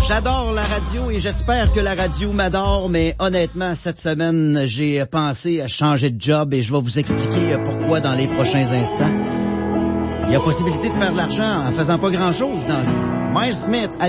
J'adore la radio et j'espère que la radio m'adore, mais honnêtement, cette semaine, j'ai pensé à changer de job et je vais vous expliquer pourquoi dans les prochains instants. Il y a possibilité de faire de l'argent en faisant pas grand-chose dans la vie. Miles Smith,